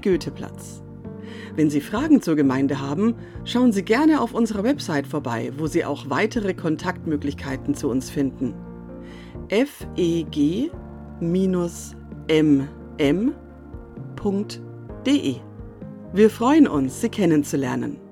Goetheplatz. Wenn Sie Fragen zur Gemeinde haben, schauen Sie gerne auf unserer Website vorbei, wo Sie auch weitere Kontaktmöglichkeiten zu uns finden. feg-mm.de. Wir freuen uns, Sie kennenzulernen.